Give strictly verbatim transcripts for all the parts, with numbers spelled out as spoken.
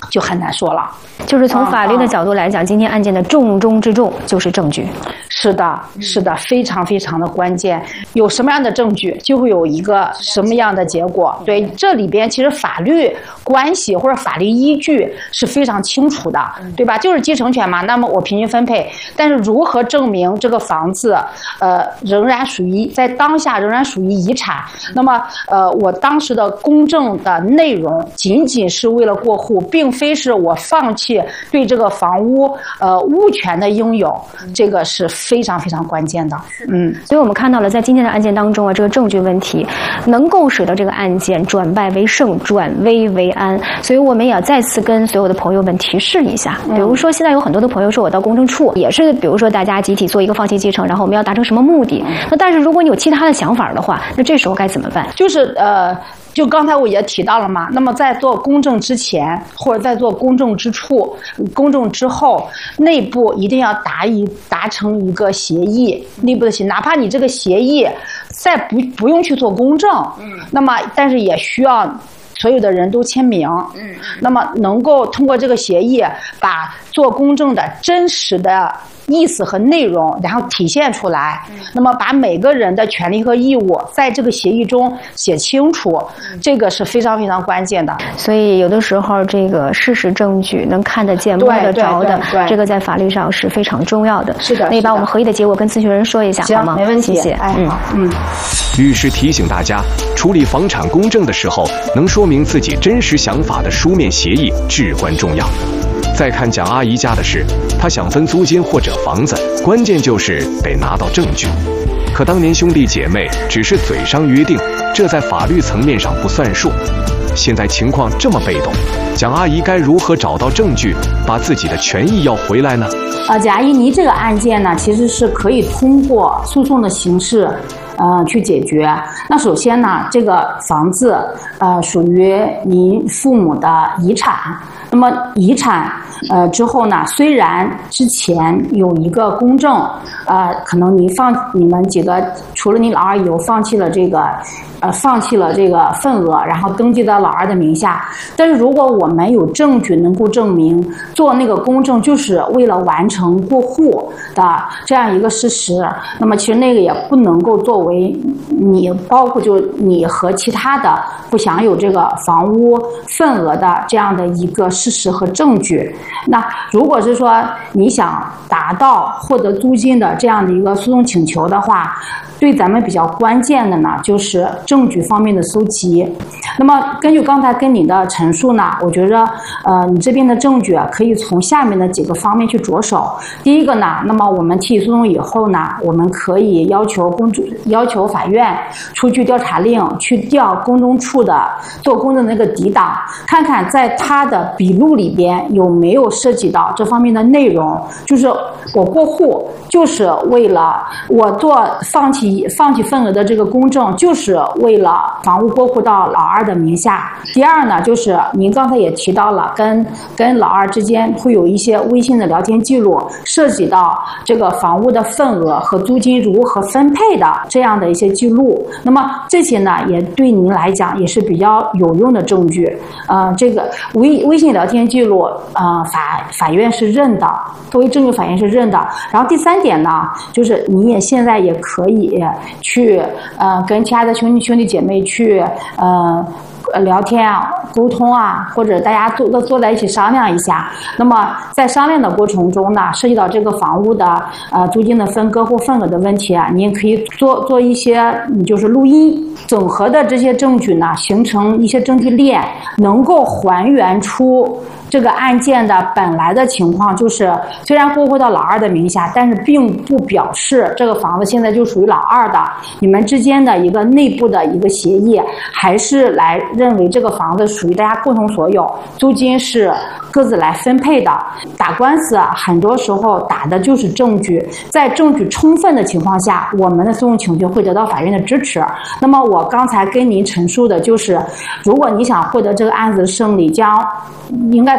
就很难说了。 就是从法律的角度来讲，今天案件的重中之重就是证据。 是的，是的，非常非常的关键。有什么样的证据，就会有一个什么样的结果。对，这里边其实法律关系或者法律依据是非常清楚的，对吧？就是继承权嘛，那么我平均分配。但是如何证明这个房子，呃，仍然属于在当下仍然属于遗产？那么，呃，我当时的公证的内容仅仅是为了过户，并非是我放弃对这个房屋呃物权的拥有，这个是非常非常关键的。嗯， 所以我们看到了，在今天的案件当中啊，这个证据问题能够使得这个案件转败为胜，转危为安。所以我们也要再次跟所有的朋友们提示一下，比如说现在有很多的朋友说，我到公证处也是，比如说大家集体做一个放弃继承，然后我们要达成什么目的？那但是如果你有其他的想法的话，那这时候该怎么办？ 就是呃。就刚才我也提到了嘛，那么在做公证之前，或者在做公证之处、公证之后，内部一定要达一达成一个协议，内部的协议，哪怕你这个协议再不不用去做公证，嗯，那么但是也需要所有的人都签名，嗯，那么能够通过这个协议把做公证的真实的意思和内容，然后体现出来。嗯、那么把每个人的权利和义务在这个协议中写清楚，嗯、这个是非常非常关键的。 所以有的时候，这个事实证据能看得见、摸得着的，这个在法律上是非常重要的。 是的， 那你把我们合议的结果跟咨询人说一下好吗？ 没问题， 谢谢。 哎， 嗯嗯。 律师提醒大家，处理房产公证的时候，能说明自己真实想法的书面协议至关重要。再看蒋阿姨家的事，她想分租金或者房子，关键就是得拿到证据。可当年兄弟姐妹只是嘴上约定，这在法律层面上不算数。现在情况这么被动，蒋阿姨该如何找到证据，把自己的权益要回来呢？ 呃，蒋阿姨，您这个案件呢，其实是可以通过诉讼的形式呃，去解决。那首先呢，这个房子呃属于您父母的遗产。那么遗产呃之后呢，虽然之前有一个公证，呃，可能您放你们几个除了你老二以后放弃了这个呃放弃了这个份额，然后登记到老二的名下。但是如果我们有证据能够证明做那个公证就是为了完成过户的这样一个事实，那么其实那个也不能够作为你包括就你和其他的不享有这个房屋份额的这样的一个事实和证据。那如果是说你想达到获得租金的这样的一个诉讼请求的话，对咱们比较关键的呢，就是证据方面的搜集。那么根据刚才跟你的陈述呢，我觉得呃你这边的证据啊，可以从下面的几个方面去着手。第一个呢，那么我们提起诉讼以后呢，我们可以要求公主要求法院出具调查令，去调公证处的做公证的那个抵档，看看在他的笔录里边有没有涉及到这方面的内容，就是我过户就是为了我做放弃放弃份额的这个公证，就是为了房屋过户到老二的名下。第二呢，就是您刚才也提到了，跟跟老二之间会有一些微信的聊天记录，涉及到这个房屋的份额和租金如何分配的这样的一些记录。那么这些呢，也对您来讲也是比较有用的证据。呃，这个微微信聊天记录，呃，法法院是认的，作为证据法院是认的。然后第三点呢，就是你也现在也可以去呃跟其他的兄弟兄弟姐妹去呃。聊天啊，沟通啊，或者大家坐坐在一起商量一下。那么在商量的过程中呢，涉及到这个房屋的呃租金的分割或份额的问题啊，你也可以做做一些就是录音，整合的这些证据呢，形成一些证据链，能够还原出这个案件的本来的情况，就是虽然过户到老二的名下，但是并不表示这个房子现在就属于老二的，你们之间的一个内部的一个协议，还是来认为这个房子属于大家共同所有，租金是各自来分配的。打官司啊，很多时候打的就是证据，在证据充分的情况下，我们的诉讼请求会得到法院的支持。那么我刚才跟您陈述的就是，如果你想获得这个案子的胜利，将应该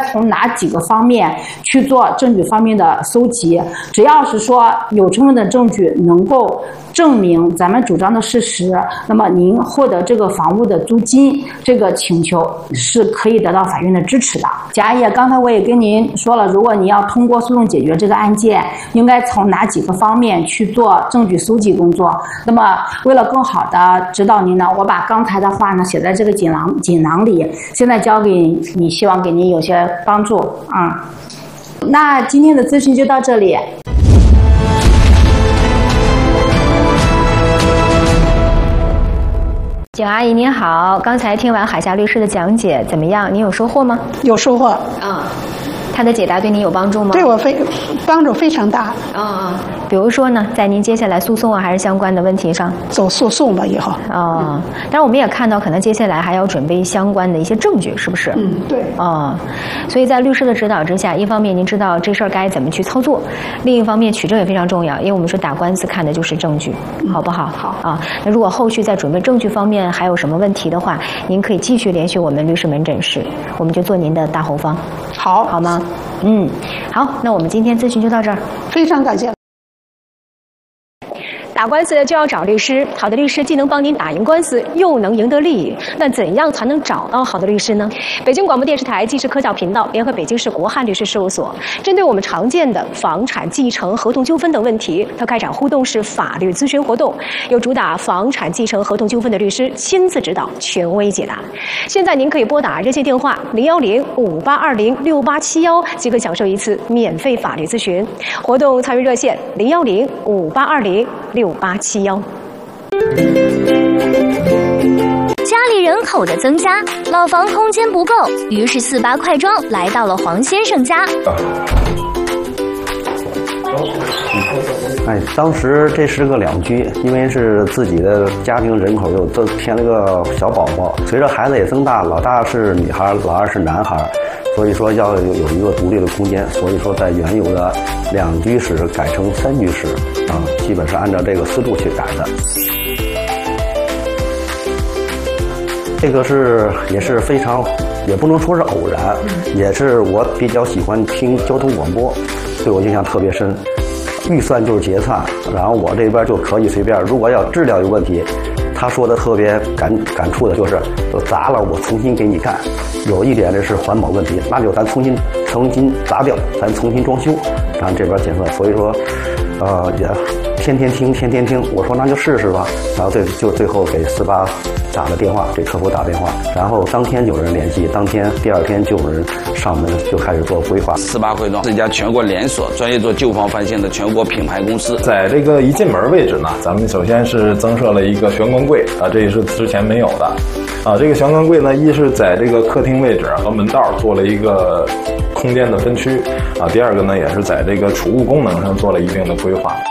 从哪几个方面去做证据方面的搜集。只要是说有充分的证据能够证明咱们主张的事实，那么您获得这个房屋的租金这个请求是可以得到法院的支持的。贾阿姨，刚才我也跟您说了，如果你要通过诉讼解决这个案件，应该从哪几个方面去做证据搜集工作。那么为了更好的指导您呢，我把刚才的话呢写在这个锦囊锦囊里，现在交给你，希望给您有些帮助啊。那今天的咨询就到这里。 景阿姨您好，刚才听完海霞律师的讲解怎么样？您有收获吗？ 有收获。 啊，他的解答对您有帮助吗？ 对我非帮助非常大。 啊啊，比如说呢，在您接下来诉讼啊还是相关的问题上， 走诉讼吧以后。 啊，当然我们也看到，可能接下来还要准备相关的一些证据，是不是？ 嗯，对。 啊，所以在律师的指导之下，一方面您知道这事儿该怎么去操作，另一方面取证也非常重要，因为我们说打官司看的就是证据，好不好？ 好啊。那如果后续在准备证据方面还有什么问题的话，您可以继续联系我们律师门诊室，我们就做您的大后方。 好， 好吗？嗯，好，那我们今天咨询就到这儿， 非常感谢。 打官司就要找律师，好的律师既能帮您打赢官司，又能赢得利益。那怎样才能找到好的律师呢？北京广播电视台纪实科教频道联合北京市国汉律师事务所，针对我们常见的房产继承、合同纠纷等问题，它开展互动式法律咨询活动，由主打房产继承、合同纠纷的律师亲自指导，权威解答。现在您可以拨打热线电话零幺零五八二零六八七幺，即可享受一次免费法律咨询。活动参与热线零幺零五八二零六八七幺。 家里人口的增加，老房空间不够，于是四八快装来到了黄先生家。 哎，当时这是个两居，因为是自己的家庭人口又增添了个小宝宝，随着孩子也增大，老大是女孩，老二是男孩，所以说要有有一个独立的空间，所以说在原有的两居室改成三居室，啊，基本是按照这个思路去改的。这个是也是非常，也不能说是偶然，也是我比较喜欢听交通广播，对我印象特别深。预算就是结算，然后我这边就可以随便。如果要治疗有问题，他说的特别感感触的就是，就砸了我重新给你干。有一点这是环保问题，那就咱重新重新砸掉，咱重新装修，然后这边检测。所以说，呃，也天天听，天天听。我说那就试试吧，然后最就最后给四八打了电话，给客服打电话，然后当天有人联系，当天第二天就有人上门就开始做规划。 四八快装是一家全国连锁、专业做旧房翻新的全国品牌公司。 在这个一进门位置呢，咱们首先是增设了一个玄关柜啊，这也是之前没有的。啊，这个玄关柜呢，一是在这个客厅位置和门道做了一个空间的分区啊，第二个呢，也是在这个储物功能上做了一定的规划。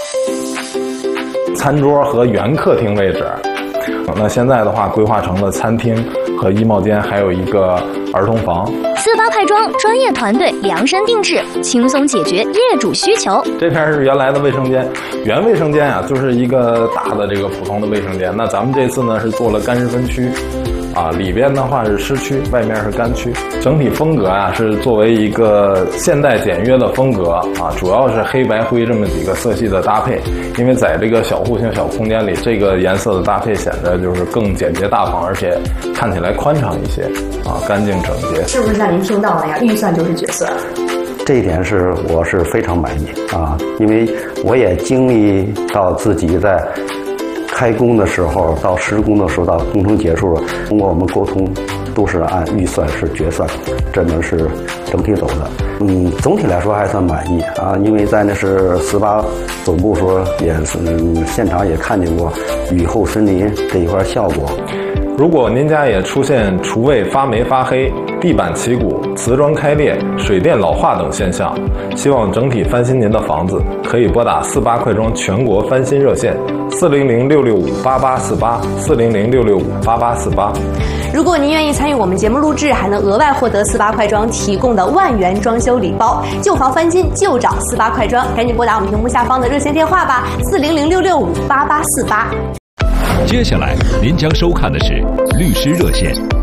餐桌和原客厅位置，那现在的话规划成了餐厅和衣帽间，还有一个儿童房。 四八快装专业团队量身定制，轻松解决业主需求。 这片是原来的卫生间，原卫生间啊，就是一个大的这个普通的卫生间。那咱们这次呢是做了干湿分区，啊，里边的话是湿区，外面是干区。整体风格啊是作为一个现代简约的风格啊，主要是黑白灰这么几个色系的搭配。因为在这个小户型小空间里，这个颜色的搭配显得就是更简洁大方，而且看起来宽敞一些啊，干净整洁。 是不是像您听到的呀？预算就是决算。 这一点是我是非常满意啊，因为我也经历到自己在开工的时候，到施工的时候，到工程结束了，通过我们沟通，都是按预算是决算，真的是整体走的。嗯，总体来说还算满意啊，因为在那是四八总部时候也是、嗯、现场也看见过雨后森林这一块效果。 如果您家也出现厨卫发霉发黑、地板起鼓、瓷砖开裂、水电老化等现象，希望整体翻新您的房子，可以拨打四八快装全国翻新热线四零零六六五八八四八四零零六六五八八四八。 如果您愿意参与我们节目录制，还能额外获得四八快装提供的万元装修礼包。旧房翻新就找四八快装，赶紧拨打我们屏幕下方的热线电话吧，四零零六六五八八四八。 接下来您将收看的是律师热线。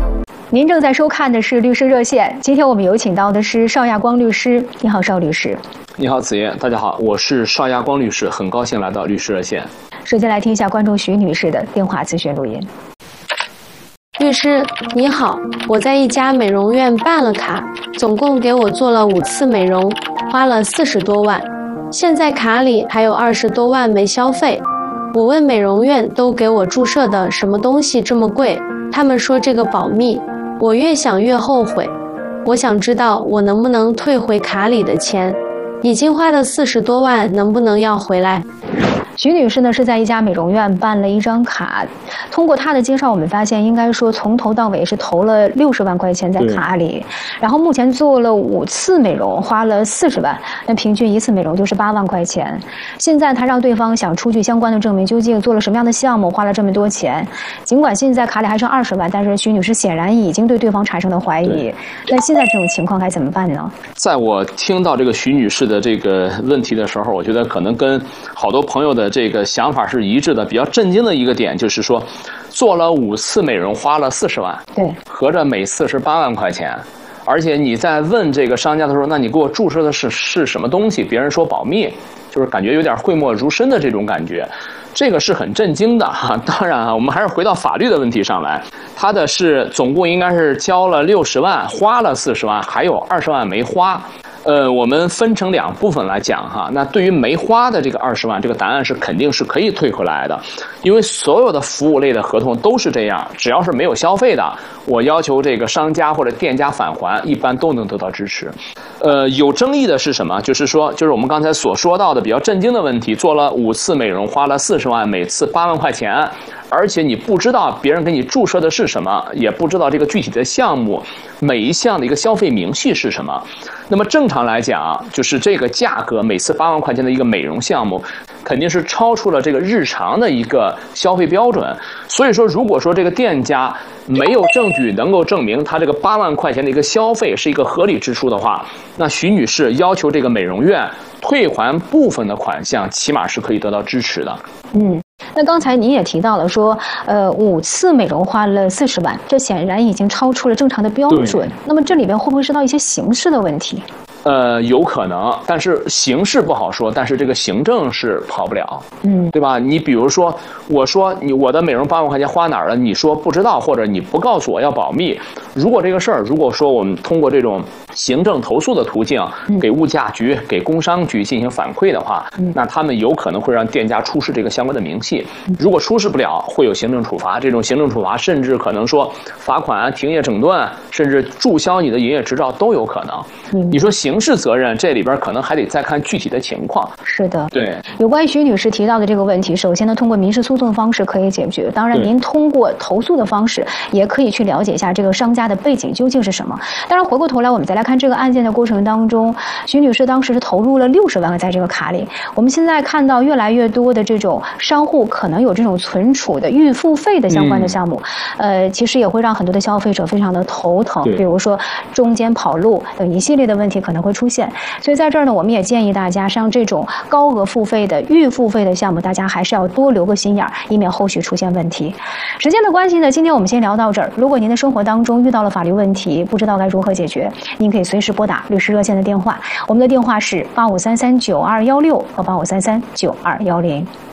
您正在收看的是律师热线，今天我们有请到的是邵亚光律师。你好，邵律师。 你好，子妍，大家好，我是邵亚光律师，很高兴来到律师热线。 首先来听一下观众徐女士的电话咨询录音。 律师你好，我在一家美容院办了卡，总共给我做了五次美容，花了四十多万，现在卡里还有二十多万没消费。我问美容院都给我注射的什么东西这么贵，他们说这个保密，我越想越后悔。我想知道我能不能退回卡里的钱，已经花了四十多万，能不能要回来？ 徐女士呢是在一家美容院办了一张卡，通过她的介绍，我们发现应该说从头到尾是投了六十万块钱在卡里，然后目前做了五次美容，花了四十万，那平均一次美容就是八万块钱。现在她让对方想出具相关的证明，究竟做了什么样的项目，花了这么多钱？尽管现在卡里还剩二十万，但是徐女士显然已经对对方产生了怀疑。那现在这种情况该怎么办呢？ 在我听到这个徐女士的这个问题的时候，我觉得可能跟好多朋友的这个想法是一致的。比较震惊的一个点就是说，做了五次美容花了四十万， 对， 合着每次是八万块钱。而且你在问这个商家的时候，那你给我注射的是是什么东西？别人说保密，就是感觉有点讳莫如深的这种感觉，这个是很震惊的哈。当然啊，我们还是回到法律的问题上来，他的是总共应该是交了六十万，花了四十万，还有二十万没花。呃，我们分成两部分来讲哈。那对于没花的这个二十万，这个答案是肯定是可以退回来的，因为所有的服务类的合同都是这样，只要是没有消费的，我要求这个商家或者店家返还，一般都能得到支持。呃，有争议的是什么？就是说，就是我们刚才所说到的比较震惊的问题，做了五次美容，花了四十万，每次八万块钱，而且你不知道别人给你注射的是什么，也不知道这个具体的项目，每一项的一个消费明细是什么。那么正常来讲，就是这个价格每次八万块钱的一个美容项目，肯定是超出了这个日常的一个消费标准。所以说，如果说这个店家没有证据能够证明他这个八万块钱的一个消费是一个合理支出的话，那徐女士要求这个美容院退还部分的款项，起码是可以得到支持的。 嗯。那刚才您也提到了说，呃，五次美容花了四十万，这显然已经超出了正常的标准。那么这里边会不会涉及到一些刑事的问题？ 呃，有可能，但是刑事不好说，但是这个行政是跑不了， 嗯， 对吧？你比如说，我说你我的美容八万块钱花哪儿了？你说不知道，或者你不告诉我要保密。如果这个事儿，如果说我们通过这种行政投诉的途径，给物价局、给工商局进行反馈的话，嗯、那他们有可能会让店家出示这个相关的明细。如果出示不了，会有行政处罚。这种行政处罚甚至可能说罚款、停业整顿，甚至注销你的营业执照都有可能。嗯、你说刑事责任这里边可能还得再看具体的情况。 是的， 对。 有关于徐女士提到的这个问题，首先呢，通过民事诉讼方式可以解决。当然，您通过投诉的方式也可以去了解一下这个商家的背景究竟是什么。当然，回过头来我们再来看这个案件的过程当中，徐女士当时是投入了六十万在这个卡里。我们现在看到越来越多的这种商户可能有这种存储的预付费的相关的项目，嗯、呃，其实也会让很多的消费者非常的头疼。比如说中间跑路等一系列的问题可能会出现。所以在这儿呢，我们也建议大家，像这种高额付费的预付费的项目，大家还是要多留个心眼儿，以免后续出现问题。时间的关系呢，今天我们先聊到这儿。如果您的生活当中遇到了法律问题，不知道该如何解决，您可以随时拨打律师热线的电话，我们的电话是八五三三九二幺六和八五三三九二幺零。